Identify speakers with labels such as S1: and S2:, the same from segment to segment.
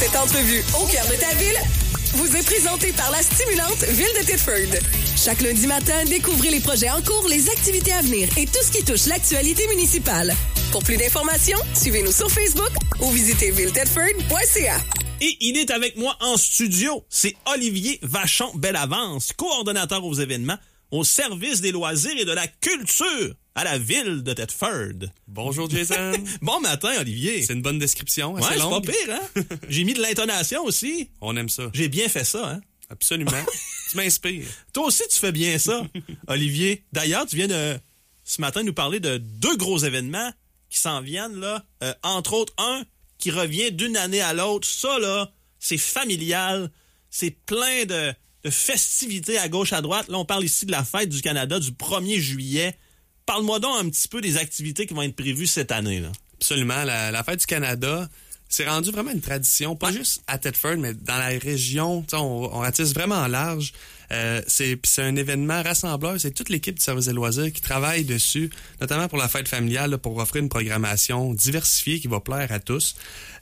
S1: Cette entrevue au cœur de ta ville vous est présentée par la stimulante Ville de Thetford. Chaque lundi matin, découvrez les projets en cours, les activités à venir et tout ce qui touche l'actualité municipale. Pour plus d'informations, suivez-nous sur Facebook ou visitez villethetford.ca.
S2: Et il est avec moi en studio. C'est Olivier Vachon-Bellavance, coordonnateur aux événements au service des loisirs et de la culture à la ville de Thetford.
S3: Bonjour Jason.
S2: Bon matin, Olivier.
S3: C'est une bonne description, assez
S2: ouais,
S3: longue.
S2: C'est pas pire, hein? J'ai mis de l'intonation aussi.
S3: On aime ça.
S2: J'ai bien fait ça, hein?
S3: Absolument. Tu m'inspires.
S2: Toi aussi, tu fais bien ça, Olivier. D'ailleurs, tu viens de, ce matin, nous parler de 2 gros événements qui s'en viennent, là. Entre autres, un qui revient d'une année à l'autre. Ça, là, c'est familial. C'est plein de festivités à gauche, à droite. Là, on parle ici de la fête du Canada du 1er juillet. Parle-moi donc un petit peu des activités qui vont être prévues cette année, là. Absolument.
S3: La fête du Canada, c'est rendu vraiment une tradition, pas juste à Thetford, mais dans la région. On ratisse vraiment large. C'est un événement rassembleur. C'est toute l'équipe du service des loisirs qui travaille dessus, notamment pour la fête familiale, là, pour offrir une programmation diversifiée qui va plaire à tous.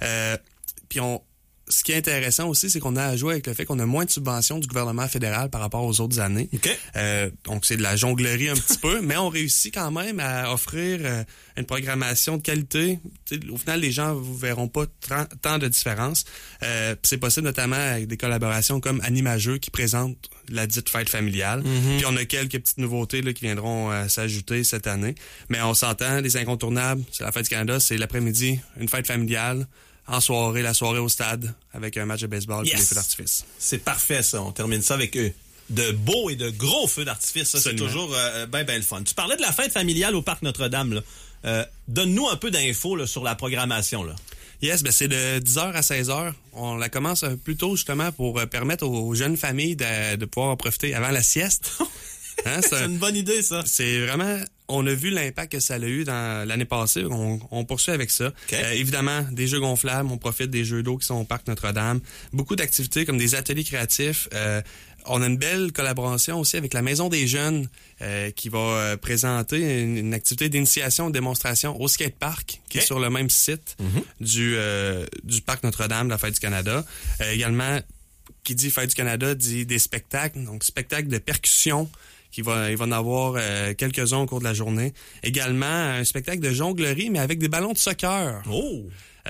S3: Puis ce qui est intéressant aussi, c'est qu'on a à jouer avec le fait qu'on a moins de subventions du gouvernement fédéral par rapport aux autres années.
S2: Okay.
S3: Donc, c'est de la jonglerie un petit peu, mais on réussit quand même à offrir une programmation de qualité. T'sais, au final, les gens ne verront pas tant de différence. C'est possible notamment avec des collaborations comme Animageux qui présentent la dite fête familiale. Mm-hmm. Puis on a quelques petites nouveautés là, qui viendront s'ajouter cette année. Mais on s'entend, les incontournables, c'est la fête du Canada, c'est l'après-midi, une fête familiale. En soirée, la soirée au stade, avec un match de baseball et des feux d'artifice.
S2: C'est parfait, ça. On termine ça avec de beaux et de gros feux d'artifice. Ça, c'est toujours ben le fun. Tu parlais de la fête familiale au Parc Notre-Dame. Là. Donne-nous un peu d'infos là, sur la programmation. Là.
S3: Yes, ben c'est de 10h à 16h. On la commence plus tôt, justement, pour permettre aux jeunes familles de pouvoir en profiter avant la sieste. Hein,
S2: c'est une bonne idée, ça.
S3: C'est vraiment... On a vu l'impact que ça a eu dans l'année passée. On poursuit avec ça.
S2: Okay.
S3: Évidemment, des jeux gonflables. On profite des jeux d'eau qui sont au Parc Notre-Dame. Beaucoup d'activités comme des ateliers créatifs. On a une belle collaboration aussi avec la Maison des Jeunes qui va présenter une activité d'initiation, de démonstration au skatepark qui est sur le même site du Parc Notre-Dame, la Fête du Canada. Également, qui dit Fête du Canada, dit des spectacles. Donc, spectacles de percussion. Il va en avoir quelques-uns au cours de la journée. Également, un spectacle de jonglerie, mais avec des ballons de soccer.
S2: Oh!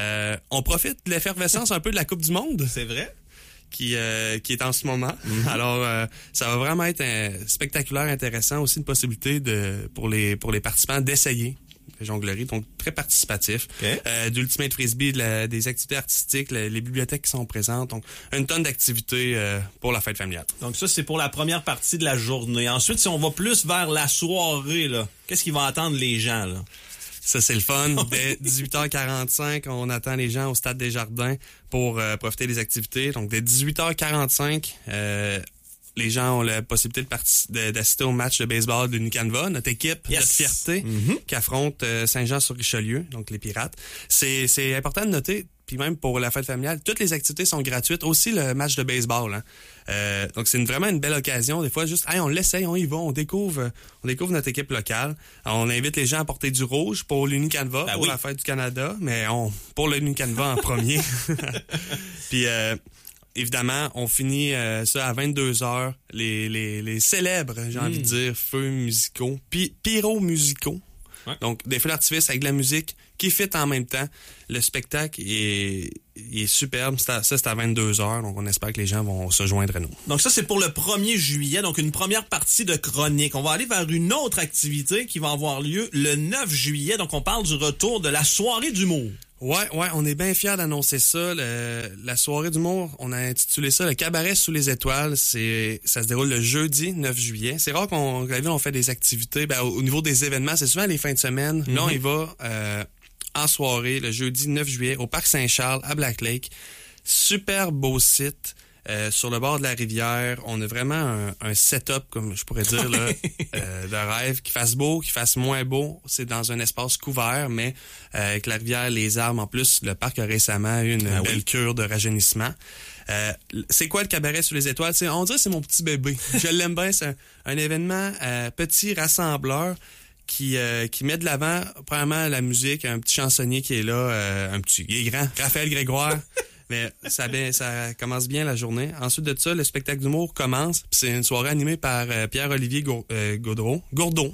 S3: On profite de l'effervescence un peu de la Coupe du Monde.
S2: C'est vrai?
S3: Qui est en ce moment. Mm-hmm. Alors, ça va vraiment être spectaculaire, intéressant. Aussi une possibilité pour les participants d'essayer la jonglerie, donc très participatif.
S2: Okay.
S3: D'Ultimate Frisbee, des activités artistiques, les bibliothèques qui sont présentes. Donc, une tonne d'activités pour la fête familiale.
S2: Donc ça, c'est pour la première partie de la journée. Ensuite, si on va plus vers la soirée, là, qu'est-ce qui va attendre les gens, là?
S3: Ça, c'est le fun. Dès 18h45, on attend les gens au Stade des Jardins pour profiter des activités. Donc, dès 18h45, les gens ont la possibilité d'assister au match de baseball de Nucanva, notre équipe de fierté qui affronte Saint-Jean-sur-Richelieu, donc les Pirates. C'est important de noter, puis même pour la fête familiale, toutes les activités sont gratuites, aussi le match de baseball. Hein. Donc c'est vraiment une belle occasion. Des fois, juste, on l'essaye, on y va, on découvre notre équipe locale. Alors, on invite les gens à porter du rouge pour l'Unicanva, pour la fête du Canada, mais pour le Nucanva en premier. Puis évidemment, on finit ça à 22h. Les célèbres, j'ai envie de dire, feux musicaux, pyro-musicaux. Ouais. Donc, des feux d'artifice avec de la musique qui fit en même temps. Le spectacle est superbe. Ça, c'est à 22h. Donc, on espère que les gens vont se joindre à nous.
S2: Donc, ça, c'est pour le 1er juillet. Donc, une première partie de chronique. On va aller vers une autre activité qui va avoir lieu le 9 juillet. Donc, on parle du retour de la soirée d'humour.
S3: Ouais, on est bien fiers d'annoncer ça. La soirée d'humour, on a intitulé ça le Cabaret sous les étoiles. Ça se déroule le jeudi 9 juillet. C'est rare qu'on fait des activités. Au niveau des événements, c'est souvent les fins de semaine. Là, on y va en soirée, le jeudi 9 juillet, au Parc Saint-Charles, à Black Lake. Super beau site. Sur le bord de la rivière, on a vraiment un setup, comme je pourrais dire, là, de rêve, qui fasse beau, qui fasse moins beau. C'est dans un espace couvert, mais avec la rivière, les arbres. En plus, le parc a récemment eu une belle cure de rajeunissement. C'est quoi le Cabaret sous les étoiles? On dirait que c'est mon petit bébé. Je l'aime bien. C'est un événement petit, rassembleur, qui met de l'avant, premièrement, la musique, un petit chansonnier qui est là, il est grand, Raphaël Grégoire. Mais ça commence bien la journée. Ensuite de ça, le spectacle d'humour commence. Puis c'est une soirée animée par Pierre-Olivier Gourdeau,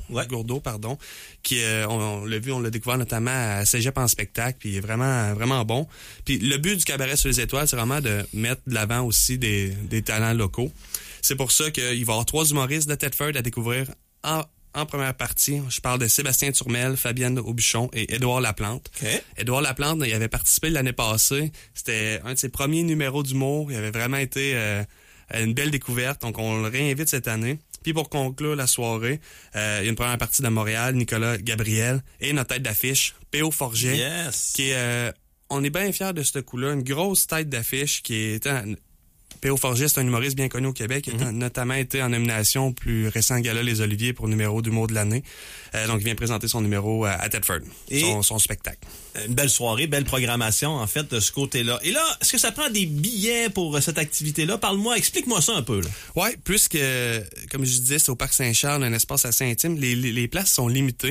S3: qui, on l'a vu, on l'a découvert notamment à Cégep en spectacle, puis il est vraiment, vraiment bon. Puis le but du Cabaret sur les étoiles, c'est vraiment de mettre de l'avant aussi des talents locaux. C'est pour ça qu'il va y avoir 3 humoristes de Thetford à découvrir en première partie. Je parle de Sébastien Turmel, Fabienne Aubuchon et Édouard Laplante.
S2: Okay.
S3: Édouard Laplante, il avait participé l'année passée. C'était un de ses premiers numéros d'humour. Il avait vraiment été une belle découverte. Donc, on le réinvite cette année. Puis pour conclure la soirée, il y a une première partie de Montréal, Nicolas Gabriel, et notre tête d'affiche, P.O. Forget, qui est... on est bien fiers de ce coup-là. Une grosse tête d'affiche qui est... P.O. Forget, c'est un humoriste bien connu au Québec. Il a notamment été en nomination au plus récent gala Les Oliviers pour numéro d'humour de l'année. Donc, il vient présenter son numéro à Thetford, son spectacle.
S2: Une belle soirée, belle programmation, en fait, de ce côté-là. Et là, est-ce que ça prend des billets pour cette activité-là? Parle-moi, explique-moi ça un peu. Là.
S3: Ouais, plus que, comme je disais, c'est au Parc Saint-Charles, un espace assez intime. Les places sont limitées.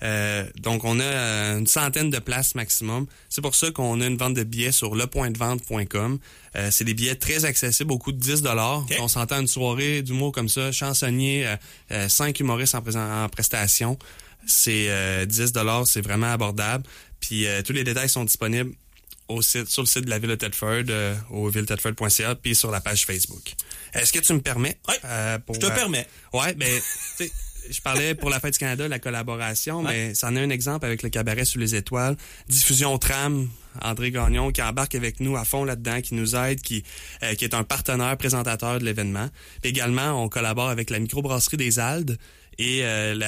S3: Donc, on a une centaine de places maximum. C'est pour ça qu'on a une vente de billets sur lepointdevente.com. C'est des billets très accessibles au coût de 10 $. Okay. On s'entend une soirée d'humour comme ça, chansonnier, 5 humoristes en prestation. C'est 10 $, c'est vraiment abordable. Puis tous les détails sont disponibles sur le site de la Ville de Thetford, au villethetford.ca, puis sur la page Facebook. Est-ce que tu me permets?
S2: Oui, je te permets.
S3: Ouais, ben, tu sais, je parlais pour la Fête du Canada, la collaboration, mais c'en est un exemple avec le Cabaret sur les étoiles. Diffusion Tram, André Gagnon, qui embarque avec nous à fond là-dedans, qui nous aide, qui est un partenaire présentateur de l'événement. Puis également, on collabore avec la microbrasserie des Aldes et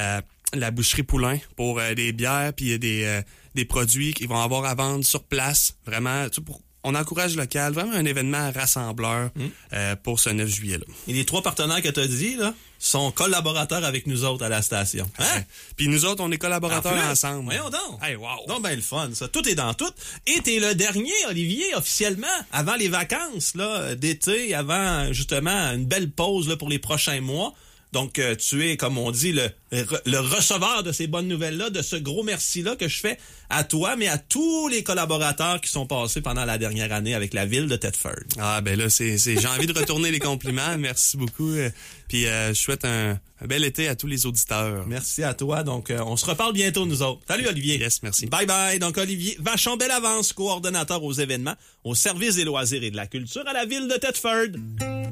S3: la boucherie Poulain pour des bières puis des produits qu'ils vont avoir à vendre sur place. Vraiment, on encourage local, vraiment un événement rassembleur pour ce 9 juillet-là.
S2: Et les 3 partenaires que tu as dit, là, sont collaborateurs avec nous autres à la station. Hein?
S3: Puis nous autres, on est collaborateurs ensemble.
S2: Voyons donc.
S3: Hey, wow.
S2: Donc, ben, le fun, ça. Tout est dans tout. Et t'es le dernier, Olivier, officiellement, avant les vacances, là, d'été, avant, justement, une belle pause, là, pour les prochains mois. Donc, tu es, comme on dit, le receveur de ces bonnes nouvelles-là, de ce gros merci-là que je fais à toi, mais à tous les collaborateurs qui sont passés pendant la dernière année avec la Ville de Thetford.
S3: Ah, ben là, j'ai envie de retourner les compliments. Merci beaucoup. Puis, je souhaite un bel été à tous les auditeurs.
S2: Merci à toi. Donc, on se reparle bientôt, nous autres. Salut, Olivier.
S3: Yes, merci.
S2: Bye bye. Donc, Olivier Vachon Bellavance, coordonnateur aux événements, au service des loisirs et de la culture à la Ville de Thetford.